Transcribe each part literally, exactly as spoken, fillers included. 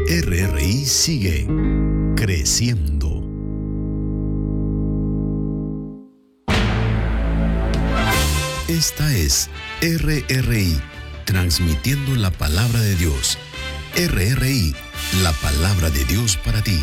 R R I sigue creciendo. Esta es R R I, transmitiendo la palabra de Dios. R R I, la palabra de Dios para ti.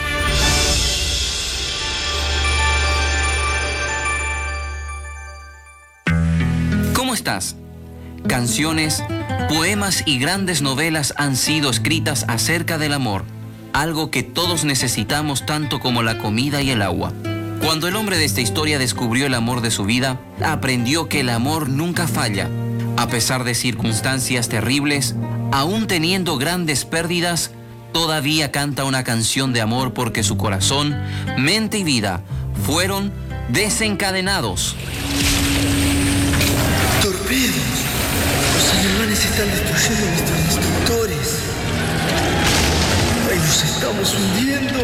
¿Cómo estás? Canciones, poemas y grandes novelas han sido escritas acerca del amor, algo que todos necesitamos tanto como la comida y el agua. Cuando el hombre de esta historia descubrió el amor de su vida, aprendió que el amor nunca falla. A pesar de circunstancias terribles, aún teniendo grandes pérdidas, todavía canta una canción de amor porque su corazón, mente y vida fueron desencadenados. ¡Torpedos! Los alemanes están destruyendo nuestros destructores. ¡Ay, nos estamos hundiendo!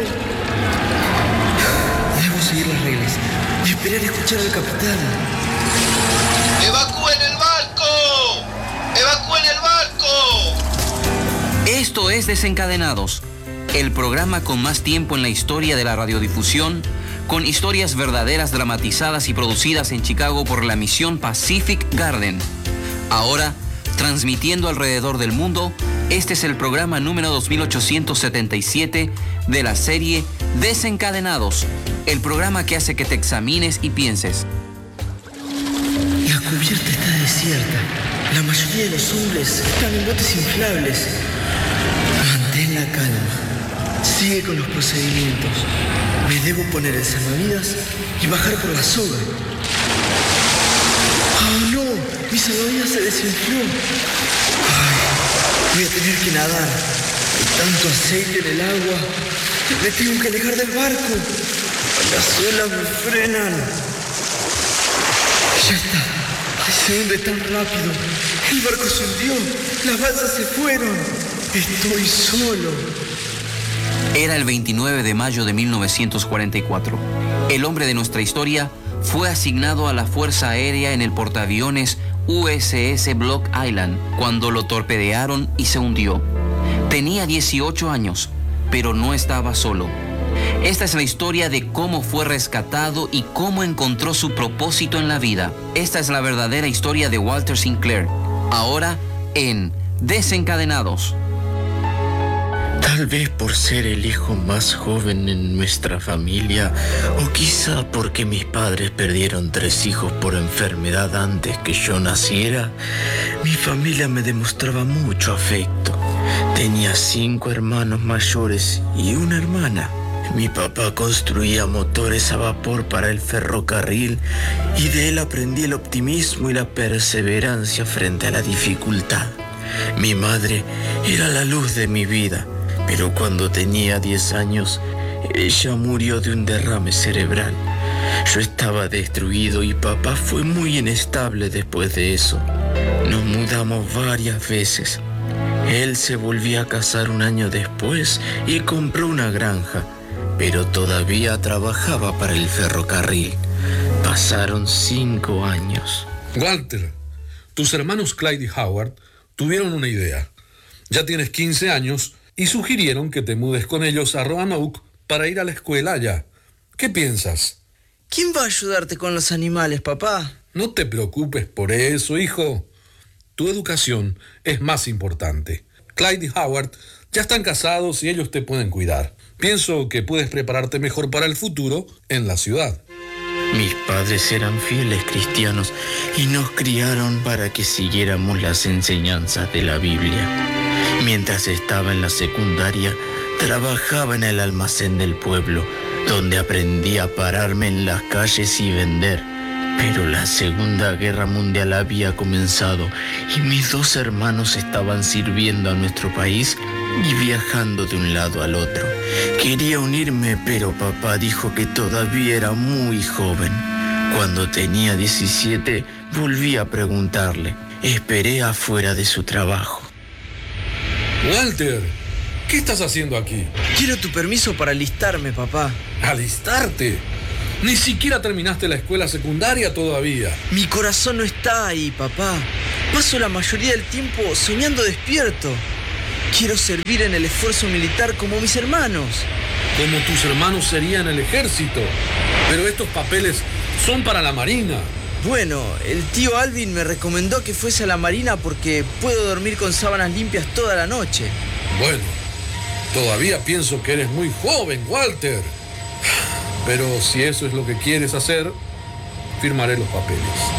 Debo seguir las reglas y esperar a escuchar al capitán. ¡Evacúen el barco! ¡Evacúen el barco! Esto es Desencadenados, el programa con más tiempo en la historia de la radiodifusión, con historias verdaderas dramatizadas y producidas en Chicago por la misión Pacific Garden. Ahora, transmitiendo alrededor del mundo, este es el programa número dos mil ochocientos setenta y siete de la serie Desencadenados, el programa que hace que te examines y pienses. La cubierta está desierta. La mayoría de los hombres están en botes inflables. Mantén la calma. Sigue con los procedimientos. Me debo poner el salvavidas y bajar por la soga. ¡Oh, no! Mi salvavidas se desinfló. Ay, voy a tener que nadar. Hay tanto aceite en el agua. Me tengo que alejar del barco. Las olas me frenan. Ya está. Se hunde tan rápido. El barco se hundió. Las balsas se fueron. Estoy solo. Era el veintinueve de mayo de mil novecientos cuarenta y cuatro. El hombre de nuestra historia fue asignado a la Fuerza Aérea en el portaaviones U S S Block Island cuando lo torpedearon y se hundió. Tenía dieciocho años, pero no estaba solo. Esta es la historia de cómo fue rescatado y cómo encontró su propósito en la vida. Esta es la verdadera historia de Walter Sinclair. Ahora en Desencadenados. Tal vez por ser el hijo más joven en nuestra familia, o quizá porque mis padres perdieron tres hijos por enfermedad antes que yo naciera, mi familia me demostraba mucho afecto. Tenía cinco hermanos mayores y una hermana. Mi papá construía motores a vapor para el ferrocarril y de él aprendí el optimismo y la perseverancia frente a la dificultad. Mi madre era la luz de mi vida, pero cuando tenía diez años, ella murió de un derrame cerebral. Yo estaba destruido y papá fue muy inestable después de eso. Nos mudamos varias veces. Él se volvió a casar un año después y compró una granja, pero todavía trabajaba para el ferrocarril. Pasaron cinco años. Walter, tus hermanos Clyde y Howard tuvieron una idea. Ya tienes quince años y sugirieron que te mudes con ellos a Roanoke para ir a la escuela allá. ¿Qué piensas? ¿Quién va a ayudarte con los animales, papá? No te preocupes por eso, hijo. Tu educación es más importante. Clyde y Howard ya están casados y ellos te pueden cuidar. Pienso que puedes prepararte mejor para el futuro en la ciudad. Mis padres eran fieles cristianos y nos criaron para que siguiéramos las enseñanzas de la Biblia. Mientras estaba en la secundaria, trabajaba en el almacén del pueblo, donde aprendí a pararme en las calles y vender. Pero la Segunda Guerra Mundial había comenzado y mis dos hermanos estaban sirviendo a nuestro país y viajando de un lado al otro. Quería unirme, pero papá dijo que todavía era muy joven. Cuando tenía diecisiete, volví a preguntarle. Esperé afuera de su trabajo. Walter, ¿qué estás haciendo aquí? Quiero tu permiso para alistarme, papá. ¿Alistarte? Ni siquiera terminaste la escuela secundaria todavía. Mi corazón no está ahí, papá. Paso la mayoría del tiempo soñando despierto. Quiero servir en el esfuerzo militar como mis hermanos. Como tus hermanos serían el ejército. Pero estos papeles son para la marina. Bueno, el tío Alvin me recomendó que fuese a la marina porque puedo dormir con sábanas limpias toda la noche. Bueno, todavía pienso que eres muy joven, Walter. Pero si eso es lo que quieres hacer, firmaré los papeles.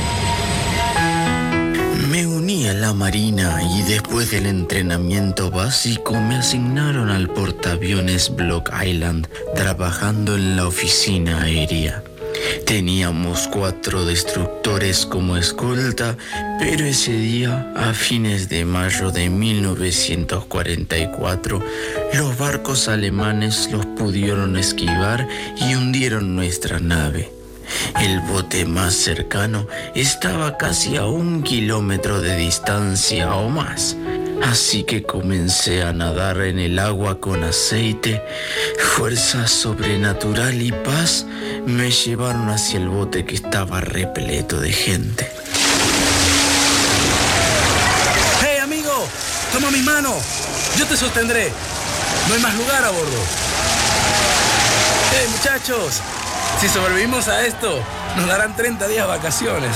Me uní a la marina y después del entrenamiento básico me asignaron al portaaviones Block Island, trabajando en la oficina aérea. Teníamos cuatro destructores como escolta, pero ese día, a fines de mayo de mil novecientos cuarenta y cuatro, los barcos alemanes los pudieron esquivar y hundieron nuestra nave. El bote más cercano estaba casi a un kilómetro de distancia o más, así que comencé a nadar en el agua con aceite. Fuerza sobrenatural y paz me llevaron hacia el bote que estaba repleto de gente. ¡Hey, amigo! ¡Toma mi mano! Yo te sostendré. No hay más lugar a bordo. ¡Hey, muchachos! Si sobrevivimos a esto, nos darán treinta días de vacaciones.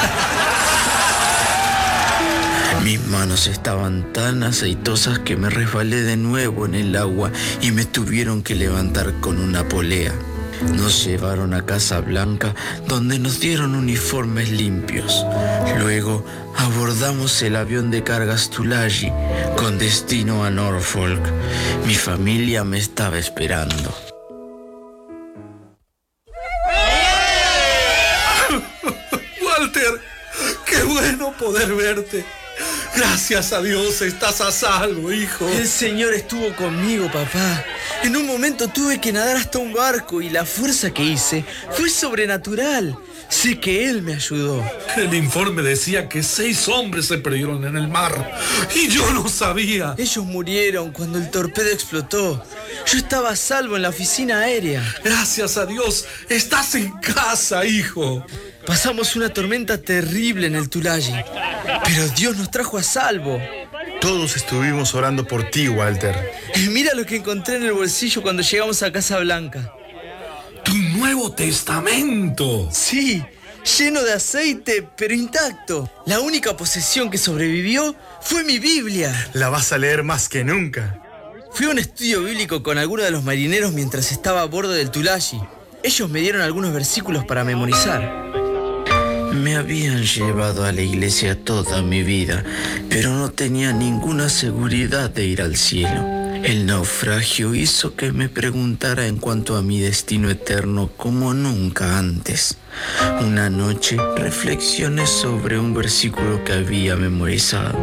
Mis manos estaban tan aceitosas que me resbalé de nuevo en el agua y me tuvieron que levantar con una polea. Nos llevaron a Casa Blanca, donde nos dieron uniformes limpios. Luego abordamos el avión de cargas Tulagi con destino a Norfolk. Mi familia me estaba esperando. Walter, qué bueno poder verte. Gracias a Dios estás a salvo, hijo. El Señor estuvo conmigo, papá. En un momento tuve que nadar hasta un barco y la fuerza que hice fue sobrenatural. Sé que Él me ayudó. El informe decía que seis hombres se perdieron en el mar y yo no sabía. Ellos murieron cuando el torpedo explotó. Yo estaba a salvo en la oficina aérea. Gracias a Dios estás en casa, hijo. Pasamos una tormenta terrible en el Tulagi, pero Dios nos trajo a salvo. Todos estuvimos orando por ti, Walter. Y mira lo que encontré en el bolsillo cuando llegamos a Casa Blanca. ¡Tu Nuevo Testamento! Sí, lleno de aceite, pero intacto. La única posesión que sobrevivió fue mi Biblia. La vas a leer más que nunca. Fui a un estudio bíblico con algunos de los marineros mientras estaba a bordo del Tulagi. Ellos me dieron algunos versículos para memorizar. Me habían llevado a la iglesia toda mi vida, pero no tenía ninguna seguridad de ir al cielo. El naufragio hizo que me preguntara en cuanto a mi destino eterno como nunca antes. Una noche reflexioné sobre un versículo que había memorizado.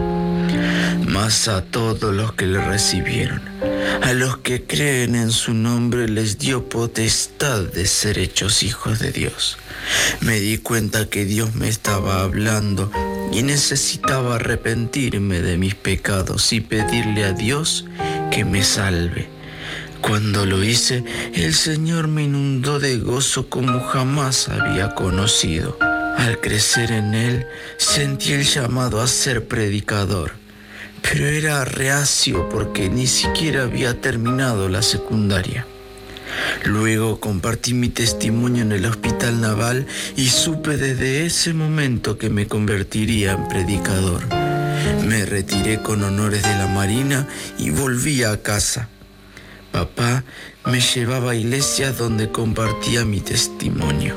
Mas a todos los que le recibieron, a los que creen en su nombre, les dio potestad de ser hechos hijos de Dios. Me di cuenta que Dios me estaba hablando y necesitaba arrepentirme de mis pecados y pedirle a Dios que me salve. Cuando lo hice, el Señor me inundó de gozo como jamás había conocido. Al crecer en Él, sentí el llamado a ser predicador, pero era reacio porque ni siquiera había terminado la secundaria. Luego compartí mi testimonio en el hospital naval y supe desde ese momento que me convertiría en predicador. Me retiré con honores de la marina y volví a casa. Papá me llevaba a iglesias donde compartía mi testimonio.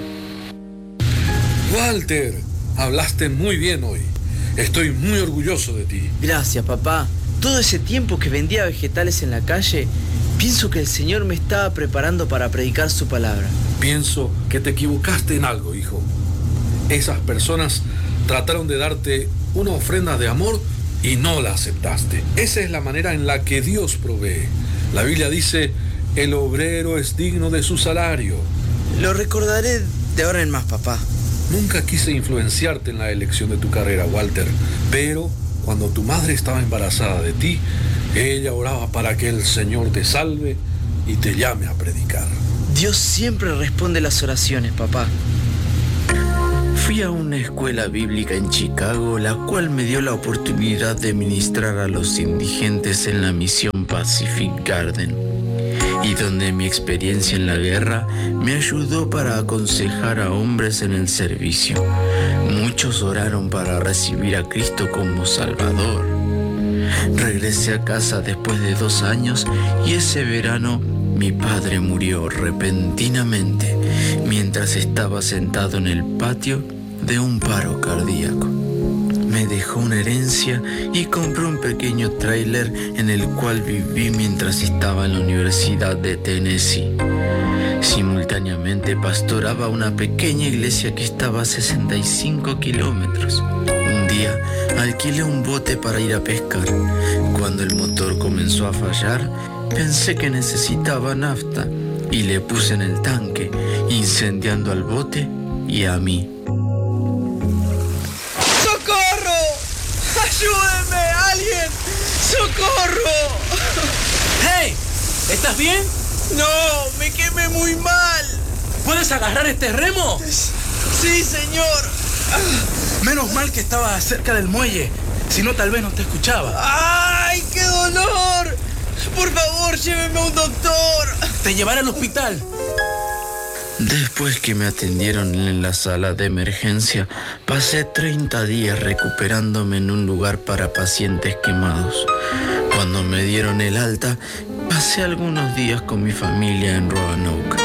Walter, hablaste muy bien hoy. Estoy muy orgulloso de ti. Gracias, papá. Todo ese tiempo que vendía vegetales en la calle, pienso que el Señor me estaba preparando para predicar su palabra. Pienso que te equivocaste en algo, hijo. Esas personas trataron de darte una ofrenda de amor y no la aceptaste. Esa es la manera en la que Dios provee. La Biblia dice, el obrero es digno de su salario. Lo recordaré de ahora en más, papá. Nunca quise influenciarte en la elección de tu carrera, Walter, pero cuando tu madre estaba embarazada de ti, ella oraba para que el Señor te salve y te llame a predicar. Dios siempre responde las oraciones, papá. Fui a una escuela bíblica en Chicago, la cual me dio la oportunidad de ministrar a los indigentes en la misión Pacific Garden, y donde mi experiencia en la guerra me ayudó para aconsejar a hombres en el servicio. Muchos oraron para recibir a Cristo como Salvador. Regresé a casa después de dos años y ese verano mi padre murió repentinamente mientras estaba sentado en el patio de un paro cardíaco. Me dejó una herencia y compré un pequeño tráiler en el cual viví mientras estaba en la Universidad de Tennessee. Simultáneamente pastoraba una pequeña iglesia que estaba a sesenta y cinco kilómetros. Un día alquilé un bote para ir a pescar. Cuando el motor comenzó a fallar, pensé que necesitaba nafta y le puse en el tanque, incendiando al bote y a mí. ¡Socorro! ¡Ayúdeme, alguien! ¡Socorro! ¡Hey! ¿Estás bien? No, me quemé muy mal. ¿Puedes agarrar este remo? Sí, señor. Menos mal que estaba cerca del muelle. Si no, tal vez no te escuchaba. ¡Ay, qué dolor! Por favor, lléveme a un doctor. Te llevaré al hospital. Después que me atendieron en la sala de emergencia, pasé treinta días recuperándome en un lugar para pacientes quemados. Cuando me dieron el alta, pasé algunos días con mi familia en Roanoke.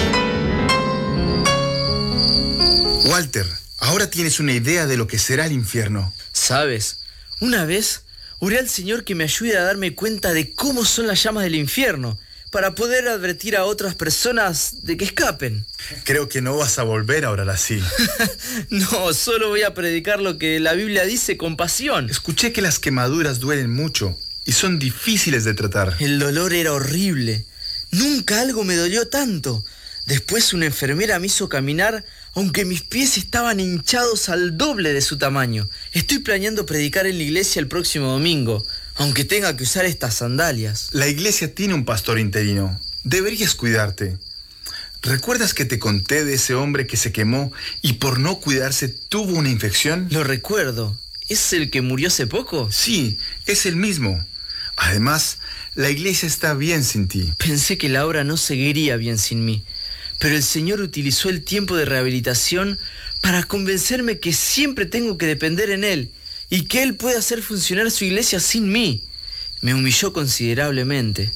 Walter, ahora tienes una idea de lo que será el infierno. ¿Sabes? Una vez oré al Señor que me ayude a darme cuenta de cómo son las llamas del infierno, para poder advertir a otras personas de que escapen. Creo que no vas a volver a orar así. No, solo voy a predicar lo que la Biblia dice con pasión. Escuché que las quemaduras duelen mucho y son difíciles de tratar. El dolor era horrible. Nunca algo me dolió tanto. Después una enfermera me hizo caminar, aunque mis pies estaban hinchados al doble de su tamaño. Estoy planeando predicar en la iglesia el próximo domingo, aunque tenga que usar estas sandalias. La iglesia tiene un pastor interino. Deberías cuidarte. ¿Recuerdas que te conté de ese hombre que se quemó y por no cuidarse tuvo una infección? Lo recuerdo. ¿Es el que murió hace poco? Sí, es el mismo. Además, la iglesia está bien sin ti. Pensé que la obra no seguiría bien sin mí, pero el Señor utilizó el tiempo de rehabilitación para convencerme que siempre tengo que depender en Él y que Él puede hacer funcionar su iglesia sin mí. Me humilló considerablemente.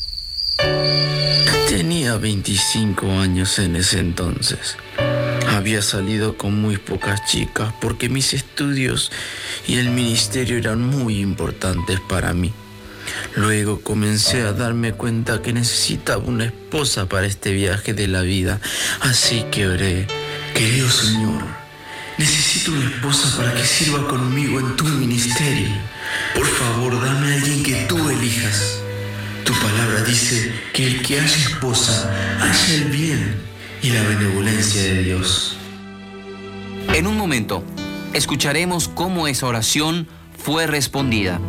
Tenía veinticinco años en ese entonces. Había salido con muy pocas chicas porque mis estudios y el ministerio eran muy importantes para mí. Luego comencé a darme cuenta que necesitaba una esposa para este viaje de la vida. Así que oré: querido Señor, necesito una esposa para que sirva conmigo en tu ministerio. Por favor, dame a alguien que tú elijas. Tu palabra dice que el que haya esposa, haya el bien y la benevolencia de Dios. En un momento, escucharemos cómo esa oración fue respondida.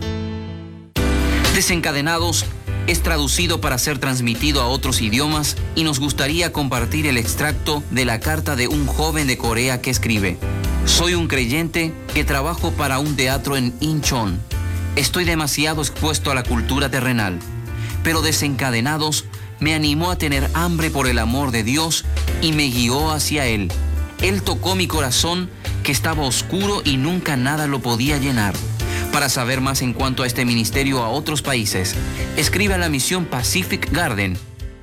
Desencadenados es traducido para ser transmitido a otros idiomas y nos gustaría compartir el extracto de la carta de un joven de Corea que escribe: soy un creyente que trabajo para un teatro en Incheon. Estoy demasiado expuesto a la cultura terrenal, pero Desencadenados me animó a tener hambre por el amor de Dios y me guió hacia Él. Él tocó mi corazón que estaba oscuro y nunca nada lo podía llenar. Para saber más en cuanto a este ministerio a otros países, escribe a la misión Pacific Garden.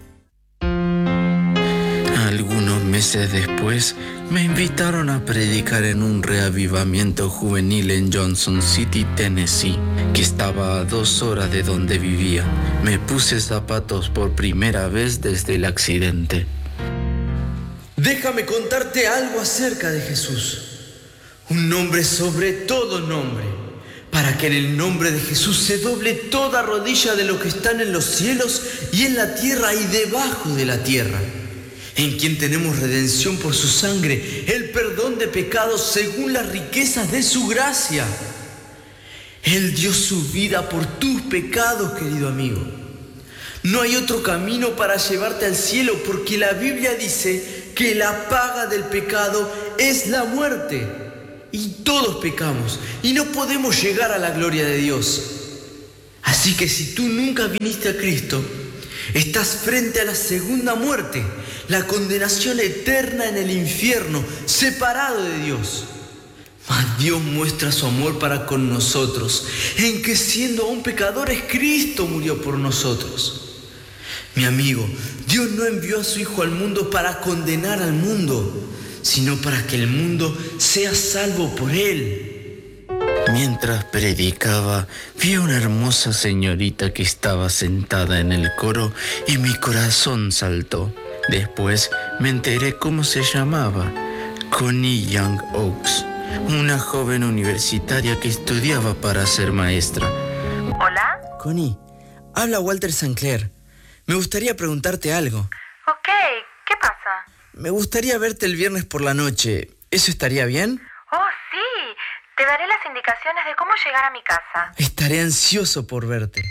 Algunos meses después, me invitaron a predicar en un reavivamiento juvenil en Johnson City, Tennessee, que estaba a dos horas de donde vivía. Me puse zapatos por primera vez desde el accidente. Déjame contarte algo acerca de Jesús. Un nombre sobre todo nombre, para que en el nombre de Jesús se doble toda rodilla de los que están en los cielos y en la tierra y debajo de la tierra, en quien tenemos redención por su sangre, el perdón de pecados según las riquezas de su gracia. Él dio su vida por tus pecados, querido amigo. No hay otro camino para llevarte al cielo, porque la Biblia dice que la paga del pecado es la muerte. Y todos pecamos y no podemos llegar a la gloria de Dios. Así que si tú nunca viniste a Cristo, estás frente a la segunda muerte, la condenación eterna en el infierno, separado de Dios. Mas Dios muestra su amor para con nosotros, en que siendo aún pecadores, Cristo murió por nosotros. Mi amigo, Dios no envió a su Hijo al mundo para condenar al mundo, sino para que el mundo sea salvo por Él. Mientras predicaba, vi a una hermosa señorita que estaba sentada en el coro y mi corazón saltó. Después me enteré cómo se llamaba: Connie Young Oaks, una joven universitaria que estudiaba para ser maestra. ¿Hola? Connie, habla Walter Sinclair. Me gustaría preguntarte algo. Ok, ¿qué pasa? Me gustaría verte el viernes por la noche. ¿Eso estaría bien? Oh, sí. Te daré las indicaciones de cómo llegar a mi casa. Estaré ansioso por verte.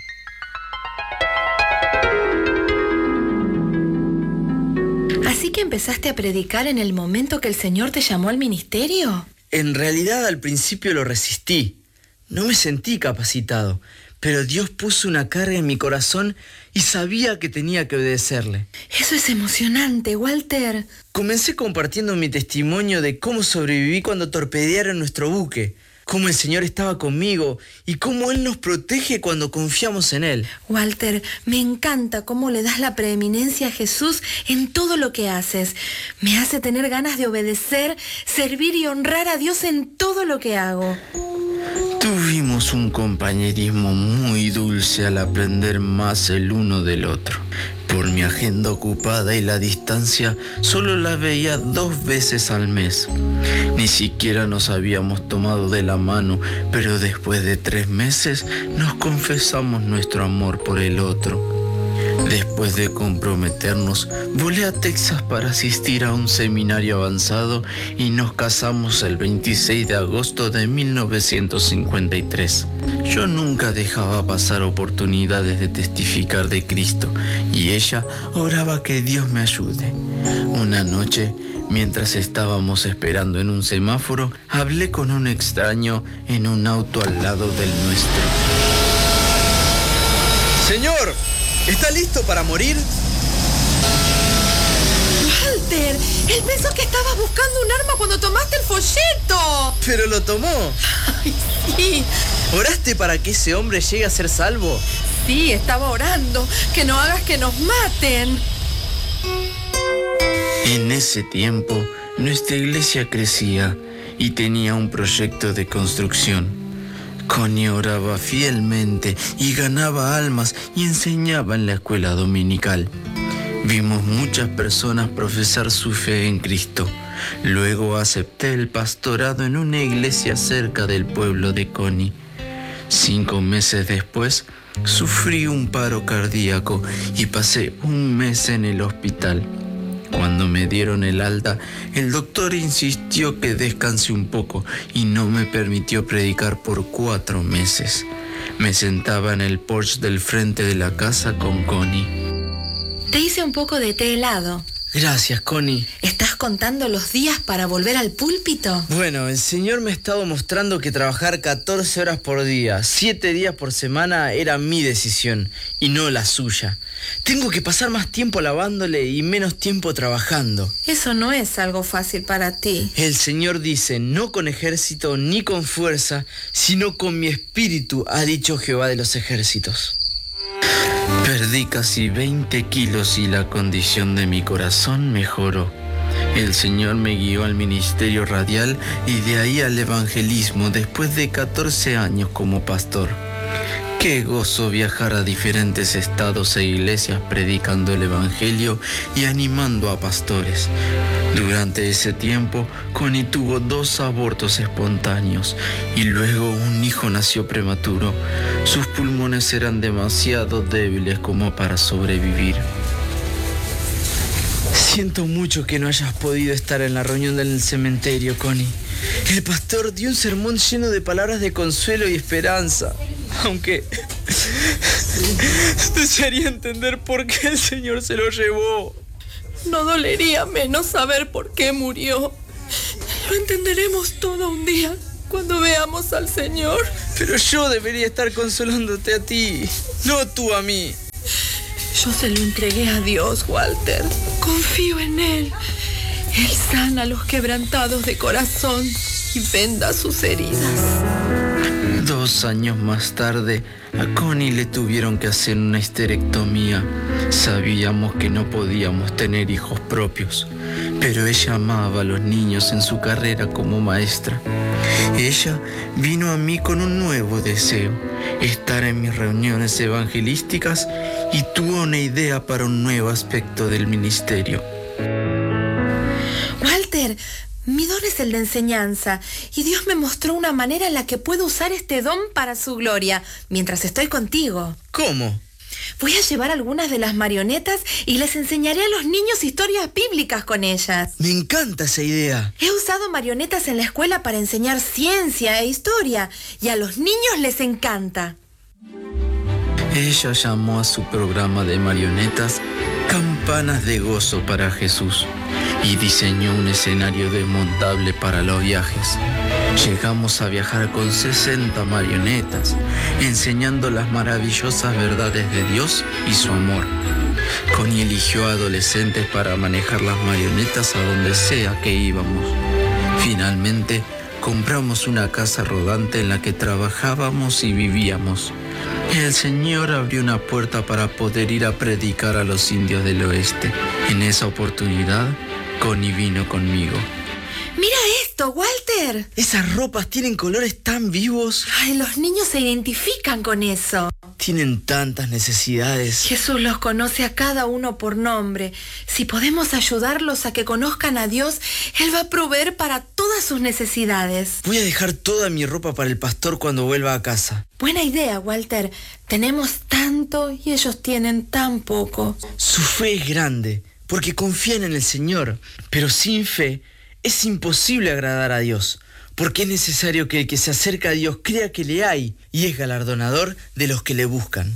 ¿Así que empezaste a predicar en el momento que el Señor te llamó al ministerio? En realidad al principio lo resistí. No me sentí capacitado, pero Dios puso una carga en mi corazón y sabía que tenía que obedecerle. Eso es emocionante, Walter. Comencé compartiendo mi testimonio de cómo sobreviví cuando torpedearon nuestro buque, cómo el Señor estaba conmigo y cómo Él nos protege cuando confiamos en Él. Walter, me encanta cómo le das la preeminencia a Jesús en todo lo que haces. Me hace tener ganas de obedecer, servir y honrar a Dios en todo lo que hago. Tuvimos un compañerismo muy dulce al aprender más el uno del otro. Por mi agenda ocupada y la distancia, solo la veía dos veces al mes. Ni siquiera nos habíamos tomado de la mano, pero después de tres meses nos confesamos nuestro amor por el otro. Después de comprometernos, volé a Texas para asistir a un seminario avanzado y nos casamos el veintiséis de agosto de mil novecientos cincuenta y tres. Yo nunca dejaba pasar oportunidades de testificar de Cristo y ella oraba que Dios me ayude. Una noche, mientras estábamos esperando en un semáforo, hablé con un extraño en un auto al lado del nuestro. ¡Señor! ¿Está listo para morir? ¡Walter! Él pensó que estabas buscando un arma cuando tomaste el folleto. ¡Pero lo tomó! ¡Ay, sí! ¿Oraste para que ese hombre llegue a ser salvo? Sí, estaba orando. Que no hagas que nos maten. En ese tiempo, nuestra iglesia crecía y tenía un proyecto de construcción. Connie oraba fielmente y ganaba almas y enseñaba en la escuela dominical. Vimos muchas personas profesar su fe en Cristo. Luego acepté el pastorado en una iglesia cerca del pueblo de Connie. Cinco meses después, sufrí un paro cardíaco y pasé un mes en el hospital. Cuando me dieron el alta, el doctor insistió que descanse un poco y no me permitió predicar por cuatro meses. Me sentaba en el porche del frente de la casa con Connie. Te hice un poco de té helado. Gracias, Connie. ¿Estás contando los días para volver al púlpito? Bueno, el Señor me ha estado mostrando que trabajar catorce horas por día, siete días por semana, era mi decisión y no la suya. Tengo que pasar más tiempo lavándole y menos tiempo trabajando. Eso no es algo fácil para ti. El Señor dice, no con ejército ni con fuerza, sino con mi espíritu, ha dicho Jehová de los ejércitos. Perdí casi veinte kilos y la condición de mi corazón mejoró. El Señor me guió al ministerio radial y de ahí al evangelismo después de catorce años como pastor. Qué gozo viajar a diferentes estados e iglesias predicando el evangelio y animando a pastores. Durante ese tiempo, Connie tuvo dos abortos espontáneos y luego un hijo nació prematuro. Sus pulmones eran demasiado débiles como para sobrevivir. Siento mucho que no hayas podido estar en la reunión del cementerio, Connie. El pastor dio un sermón lleno de palabras de consuelo y esperanza. Aunque desearía entender por qué el Señor se lo llevó. No dolería menos saber por qué murió. Lo entenderemos todo un día cuando veamos al Señor. Pero yo debería estar consolándote a ti, no tú a mí. Yo se lo entregué a Dios, Walter. Confío en Él. Él sana a los quebrantados de corazón y venda sus heridas. Dos años más tarde, a Connie le tuvieron que hacer una histerectomía. Sabíamos que no podíamos tener hijos propios, pero ella amaba a los niños en su carrera como maestra. Ella vino a mí con un nuevo deseo, estar en mis reuniones evangelísticas, y tuvo una idea para un nuevo aspecto del ministerio. Walter, mi don es el de enseñanza, y Dios me mostró una manera en la que puedo usar este don para su gloria, mientras estoy contigo. ¿Cómo? Voy a llevar algunas de las marionetas y les enseñaré a los niños historias bíblicas con ellas. Me encanta esa idea. He usado marionetas en la escuela para enseñar ciencia e historia, y a los niños les encanta. Ella llamó a su programa de marionetas Campanas de Gozo para Jesús y diseñó un escenario desmontable para los viajes. Llegamos a viajar con sesenta marionetas, enseñando las maravillosas verdades de Dios y su amor. Connie eligió a adolescentes para manejar las marionetas a donde sea que íbamos. Finalmente, compramos una casa rodante en la que trabajábamos y vivíamos. El Señor abrió una puerta para poder ir a predicar a los indios del oeste. En esa oportunidad, Connie vino conmigo. ¡Mira esto, Walter! Esas ropas tienen colores tan vivos. Ay, los niños se identifican con eso. Tienen tantas necesidades. Jesús los conoce a cada uno por nombre. Si podemos ayudarlos a que conozcan a Dios, Él va a proveer para todas sus necesidades. Voy a dejar toda mi ropa para el pastor cuando vuelva a casa. Buena idea, Walter. Tenemos tanto y ellos tienen tan poco. Su fe es grande, porque confían en el Señor. Pero sin fe es imposible agradar a Dios, porque es necesario que el que se acerca a Dios crea que le hay y es galardonador de los que le buscan.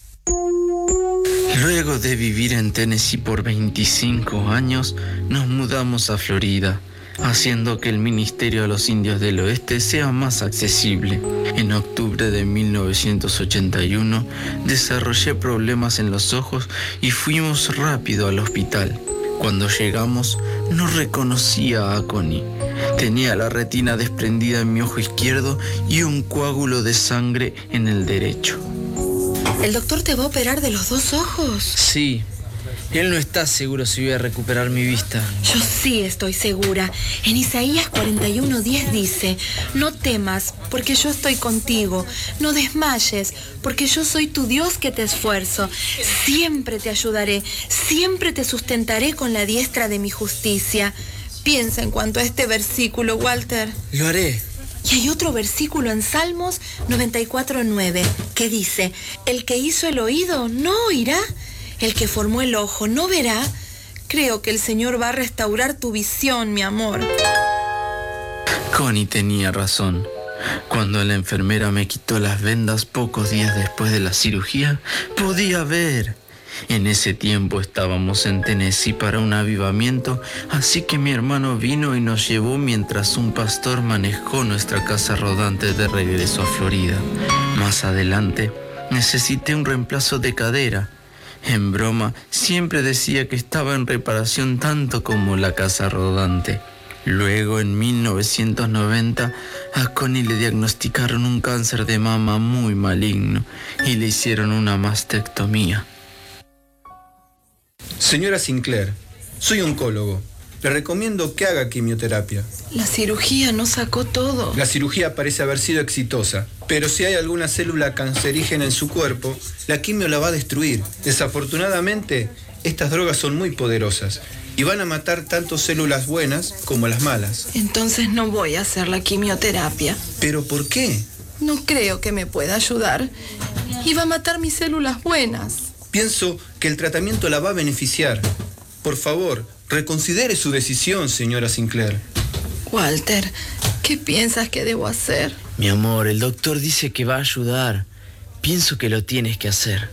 Luego de vivir en Tennessee por veinticinco años, nos mudamos a Florida, haciendo que el ministerio a los indios del oeste sea más accesible. En octubre de mil novecientos ochenta y uno, desarrollé problemas en los ojos y fuimos rápido al hospital. Cuando llegamos, no reconocía a Connie. Tenía la retina desprendida en mi ojo izquierdo y un coágulo de sangre en el derecho. ¿El doctor te va a operar de los dos ojos? Sí. Él no está seguro si voy a recuperar mi vista. Yo sí estoy segura. En Isaías cuarenta y uno diez dice: no temas, porque yo estoy contigo. No desmayes, porque yo soy tu Dios que te esfuerzo. Siempre te ayudaré, siempre te sustentaré con la diestra de mi justicia. Piensa en cuanto a este versículo, Walter. Lo haré. Y hay otro versículo en Salmos noventa y cuatro nueve que dice: el que hizo el oído no oirá, el que formó el ojo no verá. Creo que el Señor va a restaurar tu visión, mi amor. Connie tenía razón. Cuando la enfermera me quitó las vendas pocos días después de la cirugía, podía ver. En ese tiempo estábamos en Tennessee para un avivamiento, así que mi hermano vino y nos llevó mientras un pastor manejó nuestra casa rodante de regreso a Florida. Más adelante, necesité un reemplazo de cadera. En broma, siempre decía que estaba en reparación tanto como la casa rodante. Luego, en mil novecientos noventa, a Connie le diagnosticaron un cáncer de mama muy maligno y le hicieron una mastectomía. Señora Sinclair, soy oncólogo. Le recomiendo que haga quimioterapia. La cirugía no sacó todo. La cirugía parece haber sido exitosa, pero si hay alguna célula cancerígena en su cuerpo, la quimio la va a destruir. Desafortunadamente, estas drogas son muy poderosas y van a matar tanto células buenas como las malas. Entonces no voy a hacer la quimioterapia. ¿Pero por qué? No creo que me pueda ayudar. Y va a matar mis células buenas. Pienso que el tratamiento la va a beneficiar. Por favor, reconsidere su decisión, señora Sinclair. Walter, ¿qué piensas que debo hacer? Mi amor, el doctor dice que va a ayudar. Pienso que lo tienes que hacer.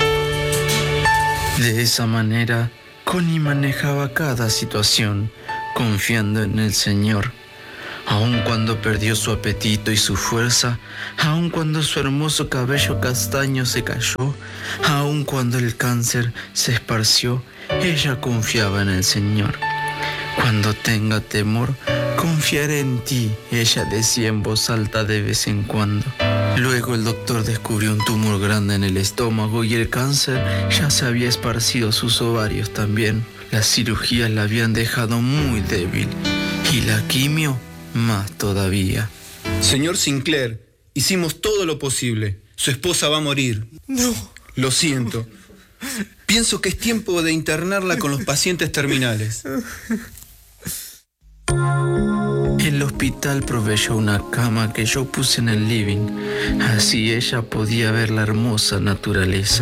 De esa manera, Connie manejaba cada situación confiando en el Señor. Aun cuando perdió su apetito y su fuerza, aun cuando su hermoso cabello castaño se cayó, aun cuando el cáncer se esparció, ella confiaba en el Señor. Cuando tenga temor, confiaré en ti, ella decía en voz alta de vez en cuando. Luego el doctor descubrió un tumor grande en el estómago y el cáncer ya se había esparcido a sus ovarios también. Las cirugías la habían dejado muy débil y la quimio más todavía. Señor Sinclair, hicimos todo lo posible. Su esposa va a morir. No. Lo siento. Pienso que es tiempo de internarla con los pacientes terminales. El hospital proveyó una cama que yo puse en el living. Así ella podía ver la hermosa naturaleza.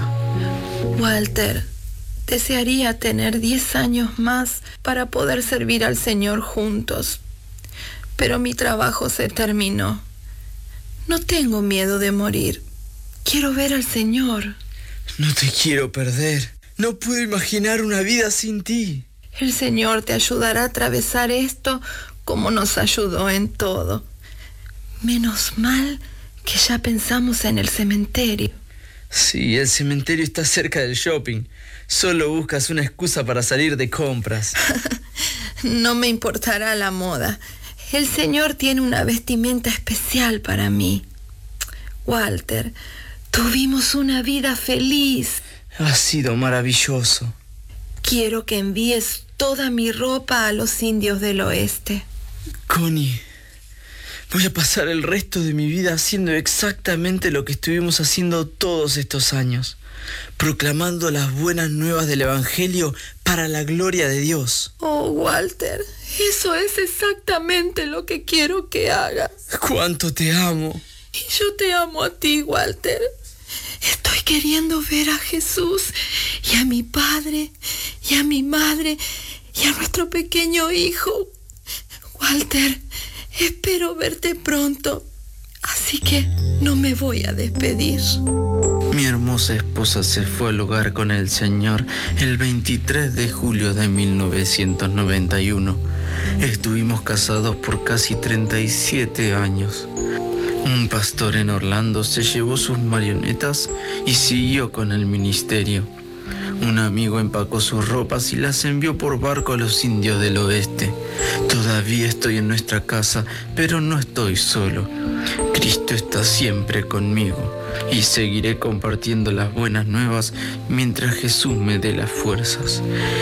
Walter, desearía tener diez años más para poder servir al Señor juntos. Pero mi trabajo se terminó. No tengo miedo de morir. Quiero ver al Señor. No te quiero perder. No puedo imaginar una vida sin ti. El Señor te ayudará a atravesar esto como nos ayudó en todo. Menos mal que ya pensamos en el cementerio. Sí, el cementerio está cerca del shopping. Solo buscas una excusa para salir de compras. No me importará la moda. El Señor tiene una vestimenta especial para mí. Walter, tuvimos una vida feliz. Ha sido maravilloso. Quiero que envíes toda mi ropa a los indios del oeste. Connie, voy a pasar el resto de mi vida haciendo exactamente lo que estuvimos haciendo todos estos años, proclamando las buenas nuevas del Evangelio para la gloria de Dios. Oh, Walter, eso es exactamente lo que quiero que hagas. ¡Cuánto te amo! Y yo te amo a ti, Walter. Estoy queriendo ver a Jesús y a mi padre y a mi madre y a nuestro pequeño hijo. Walter, espero verte pronto, así que no me voy a despedir. Mi hermosa esposa se fue al hogar con el Señor el veintitrés de julio de mil novecientos noventa y uno. Estuvimos casados por casi treinta y siete años. Un pastor en Orlando se llevó sus marionetas y siguió con el ministerio. Un amigo empacó sus ropas y las envió por barco a los indios del oeste. Todavía estoy en nuestra casa, pero no estoy solo. Cristo está siempre conmigo y seguiré compartiendo las buenas nuevas mientras Jesús me dé las fuerzas.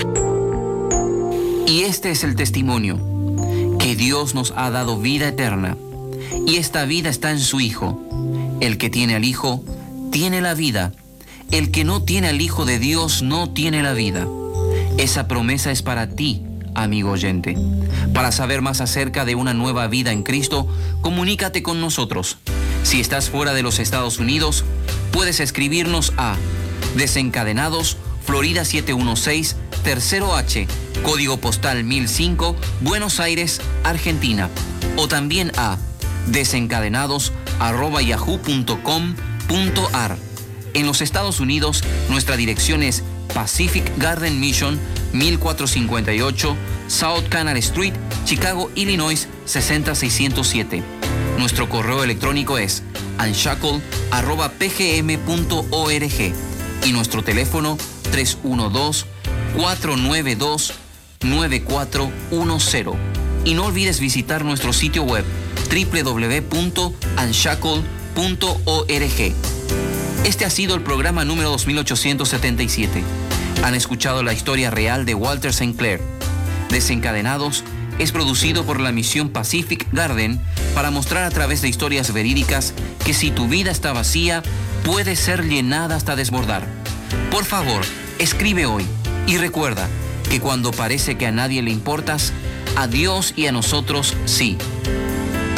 Y este es el testimonio, que Dios nos ha dado vida eterna, y esta vida está en su Hijo. El que tiene al Hijo, tiene la vida. El que no tiene al Hijo de Dios, no tiene la vida. Esa promesa es para ti, amigo oyente. Para saber más acerca de una nueva vida en Cristo, comunícate con nosotros. Si estás fuera de los Estados Unidos, puedes escribirnos a Desencadenados, Florida setecientos dieciséis, Tercero H, Código Postal mil cinco, Buenos Aires, Argentina. O también a desencadenados arroba yahoo punto com punto ar. En los Estados Unidos, nuestra dirección es Pacific Garden Mission, mil cuatrocientos cincuenta y ocho, South Canal Street, Chicago, Illinois, sesenta mil seiscientos siete. Nuestro correo electrónico es unshackle arroba p g m punto org y nuestro teléfono tres uno dos, cuatro nueve dos, nueve cuatro uno cero. Y no olvides visitar nuestro sitio web doble u doble u doble u punto unshackle punto org. Este ha sido el programa número dos mil ochocientos setenta y siete. Han escuchado la historia real de Walter Sinclair. Desencadenados es producido por la misión Pacific Garden para mostrar a través de historias verídicas que si tu vida está vacía, puede ser llenada hasta desbordar. Por favor, escribe hoy y recuerda que cuando parece que a nadie le importas, a Dios y a nosotros sí.